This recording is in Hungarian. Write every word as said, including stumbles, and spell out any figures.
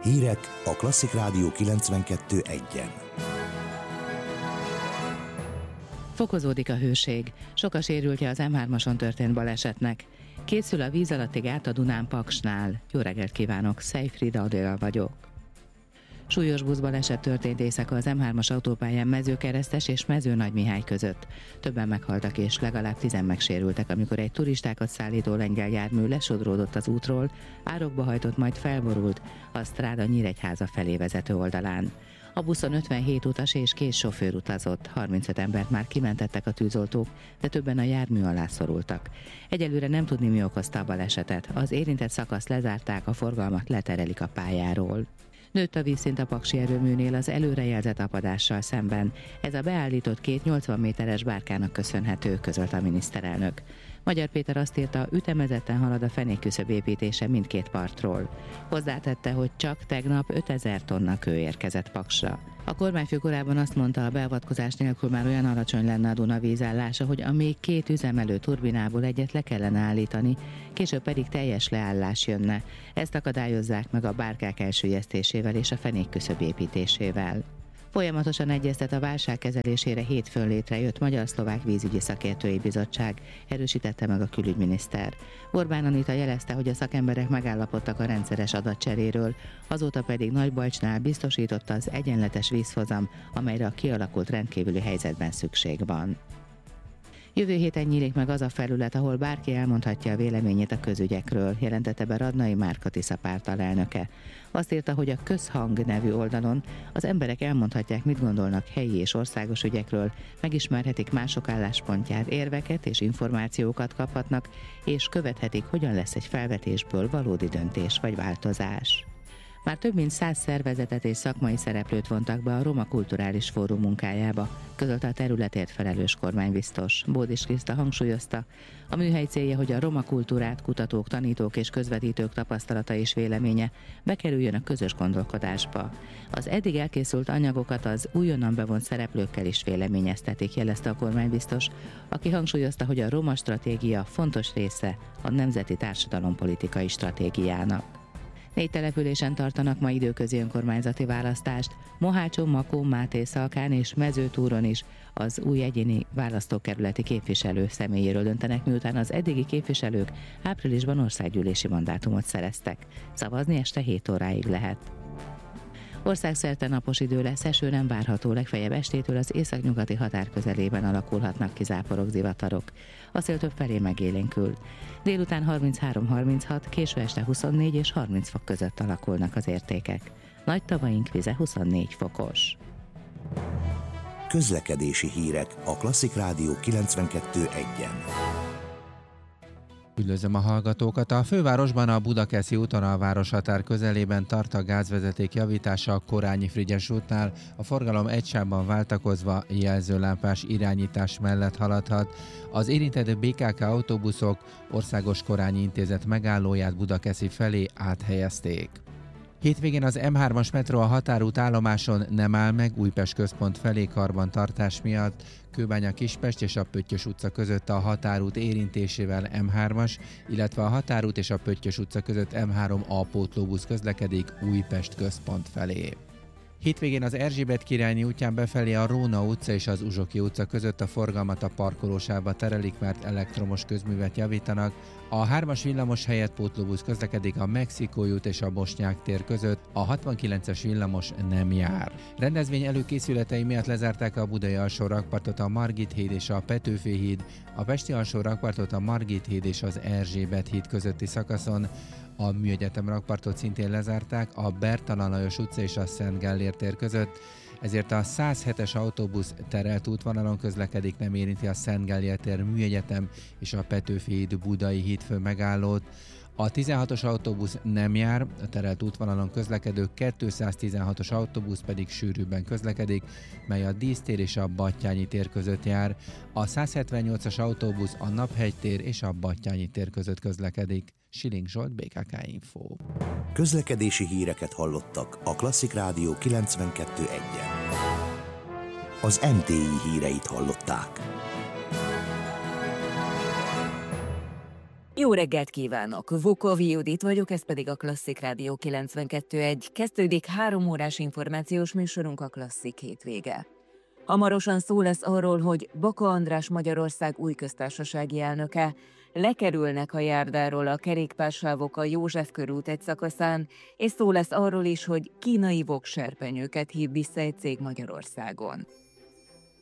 Hírek a Klasszik Rádió kilencvenkettő egyen. Fokozódik a hőség. Sok a sérültje az em hármason történt balesetnek. Készül a víz alatti gát a Dunán Paksnál. Jó reggelt kívánok, Szejfrida Adél vagyok. Súlyos buszbaleset történt éjszaka az em hármas autópályán Mezőkeresztes és Mezőnagymihály között. Többen meghaltak és legalább tizen megsérültek, amikor egy turistákat szállító lengyel jármű lesodródott az útról, árokba hajtott, majd felborult a Stráda Nyíregyháza felé vezető oldalán. A buszon ötvenhét utas és két sofőr utazott, harmincöt embert már kimentettek a tűzoltók, de többen a jármű alá szorultak. Egyelőre nem tudni, mi okozta a balesetet. Az érintett szakaszt lezárták, a forgalmat leterelik a pályáról. Nőtt a vízszint a paksi erőműnél az előrejelzett apadással szemben. Ez a beállított két nyolcvan méteres bárkának köszönhető, közölte a miniszterelnök. Magyar Péter azt írta, ütemezetten halad a fenékküszöb építése mindkét partról. Hozzátette, hogy csak tegnap ötezer tonna kő érkezett Paksra. A kormányfő korábban azt mondta, a beavatkozás nélkül már olyan alacsony lenne a Duna vízállása, hogy a még két üzemelő turbinából egyet le kellene állítani, később pedig teljes leállás jönne. Ezt akadályozzák meg a bárkák elsüllyesztésével és a fenékküszöb építésével. Folyamatosan egyeztet a válság kezelésére hétfőn létrejött Magyar-Szlovák Vízügyi Szakértői Bizottság, erősítette meg a külügyminiszter. Orbán Anita jelezte, hogy a szakemberek megállapodtak a rendszeres adatcseréről, azóta pedig Nagybalcsnál biztosította az egyenletes vízhozam, amelyre a kialakult rendkívüli helyzetben szükség van. Jövő héten nyílik meg az a felület, ahol bárki elmondhatja a véleményét a közügyekről, jelentette be Radnai Márka Tisza párt alelnöke. Azt írta, hogy a Közhang nevű oldalon az emberek elmondhatják, mit gondolnak helyi és országos ügyekről, megismerhetik mások álláspontját, érveket és információkat kaphatnak, és követhetik, hogyan lesz egy felvetésből valódi döntés vagy változás. Már több mint száz szervezetet és szakmai szereplőt vontak be a Roma Kulturális Fórum munkájába, közölte a területért felelős kormánybiztos. Bódis Kriszta hangsúlyozta, a műhely célja, hogy a roma kultúrát kutatók, tanítók és közvetítők tapasztalata és véleménye bekerüljön a közös gondolkodásba. Az eddig elkészült anyagokat az újonnan bevont szereplőkkel is véleményeztetik, jelezte a kormánybiztos, aki hangsúlyozta, hogy a roma stratégia fontos része a nemzeti társadalompolitikai stratégiának. Négy településen tartanak ma időközi önkormányzati választást, Mohácson, Makón, Mátészalkán és Mezőtúron is az új egyéni választókerületi képviselő személyéről döntenek, miután az eddigi képviselők áprilisban országgyűlési mandátumot szereztek. Szavazni este hét óráig lehet. Országszerte napos idő lesz, eső nem várható, legfeljebb estétől az északnyugati határ közelében alakulhatnak ki záporok, zivatarok. A szél több felé megélénkül. Délután harminchárom harminchat, késő este huszonnégy és harminc fok között alakulnak az értékek. Nagy tavaink vize huszonnégy fokos. Közlekedési hírek a Klasszik Rádió kilencvenkettő egyen. Üdvözlöm a hallgatókat! A fővárosban a Budakeszi úton a városhatár közelében tart a gázvezeték javítása a Korányi Frigyes útnál, a forgalom egy sávban váltakozva jelzőlámpás irányítás mellett haladhat. Az érintett bé ká ká autóbuszok Országos Korányi Intézet megállóját Budakeszi felé áthelyezték. Hétvégén az em hármas metró a határút állomáson nem áll meg Újpest központ felé karbantartás miatt. Kőbánya-Kispest és a Pöttyös utca között a határút érintésével em hármas, illetve a határút és a Pöttyös utca között em három A pótlóbusz közlekedik Újpest központ felé. Hétvégén az Erzsébet királyné útján befelé a Róna utca és az Uzsoki utca között a forgalmat a parkolósávba terelik, mert elektromos közművet javítanak. A hármas villamos helyett pótlóbusz közlekedik a Mexikói út és a Bosnyák tér között, a hatvankilences villamos nem jár. Rendezvény előkészületei miatt lezárták a Budai alsó rakpartot, a Margit híd és a Petőfi híd, a Pesti alsó rakpartot a Margit híd és az Erzsébet híd közötti szakaszon. A Műegyetem rakpartot szintén lezárták a Bertalan Lajos utca és a Szent Gellért tér között, ezért a száz hetes autóbusz terelt útvonalon közlekedik, nem érinti a Szent Gellért tér, Műegyetem és a Petőfi híd Budai híd fő megállót. A tizenhatos autóbusz nem jár, a terelt útvonalon közlekedő kétszáztizenhatos autóbusz pedig sűrűbben közlekedik, mely a Dísztér és a Battyányi tér között jár. A száz hetvennyolcas autóbusz a Naphegy tér és a Battyányi tér között közlekedik. Siling Zsolt, bé ká ká Info. Közlekedési híreket hallottak a Klasszik Rádió kilencvenkettő egyen. Az em té i híreit hallották. Jó reggelt kívánok! Vokov Judit vagyok, ez pedig a Klasszik Rádió kilencvenkettő egy. Kezdődik három órás információs műsorunk, a Klasszik hétvége. Hamarosan szó lesz arról, hogy Baka András Magyarország új köztársasági elnöke, lekerülnek a járdáról a kerékpársávok a József körút egy szakaszán, és szó lesz arról is, hogy kínai vokserpenyőket hív vissza egy cég Magyarországon.